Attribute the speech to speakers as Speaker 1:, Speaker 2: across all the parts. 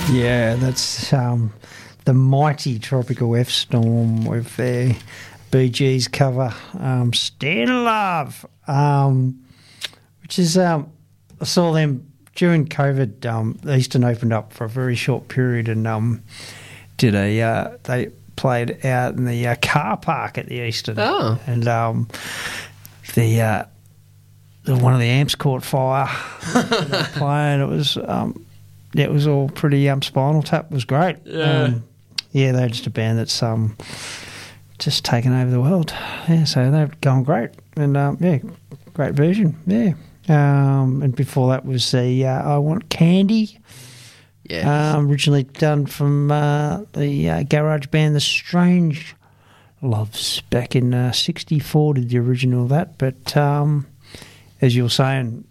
Speaker 1: Yeah, that's the mighty Tropical F Storm with their Bee Gees cover, Stand Love, which is, I saw them during COVID. Eastern opened up for a very short period and they played out in the car park at the Eastern.
Speaker 2: Oh.
Speaker 1: And one of the amps caught fire. Playing, it was all pretty. Spinal Tap was great.
Speaker 2: Yeah.
Speaker 1: They're just a band that's just taken over the world. Yeah, so they've gone great, and great version. Yeah, and before that was the I Want Candy.
Speaker 2: Yeah.
Speaker 1: Originally done from the garage band The Strange Loves back in '64. Did the original of that, but as you were saying.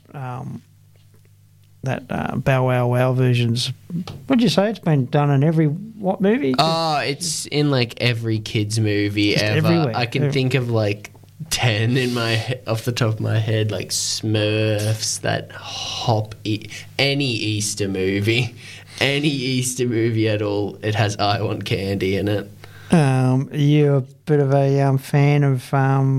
Speaker 1: That Bow Wow Wow versions. What'd you say? It's been done in every what movie?
Speaker 2: Oh, it's in like every kids movie
Speaker 1: Just
Speaker 2: ever.
Speaker 1: everywhere.
Speaker 2: I can think of like 10 in off the top of my head, like Smurfs, that any Easter movie at all. It has I Want Candy in it.
Speaker 1: You're a bit of a fan of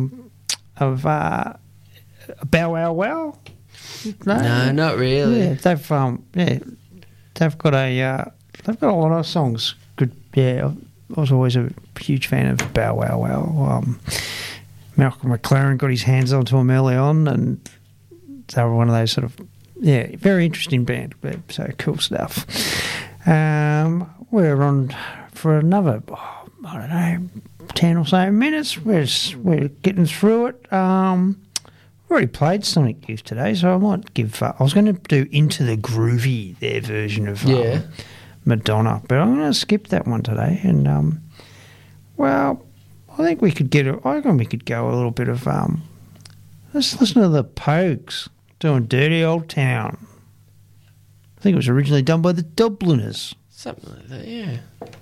Speaker 1: Bow Wow Wow?
Speaker 2: No, not really.
Speaker 1: Yeah, they've got a lot of songs. Good. Yeah, I was always a huge fan of Bow Wow Wow. Malcolm McLaren got his hands onto them early on, and they were one of those sort of very interesting band. So cool stuff. We're on for another 10 or so minutes. We're getting through it. Already played Sonic Youth today, so I might give. I was going to do Into the Groovy, their version of Madonna, but I'm going to skip that one today. And I think we could I reckon we could go a little bit of. Let's listen to the Pogues doing "Dirty Old Town." I think it was originally done by the Dubliners.
Speaker 2: Something like that, yeah.